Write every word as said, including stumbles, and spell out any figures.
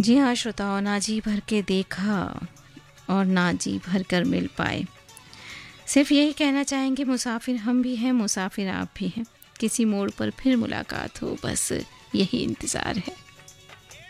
जी हाँ श्रोताओं, ना जी भर के देखा और ना जी भर कर मिल पाए। सिर्फ यही कहना चाहेंगे, मुसाफिर हम भी हैं, मुसाफिर आप भी हैं। किसी मोड़ पर फिर मुलाकात हो, बस यही इंतज़ार है।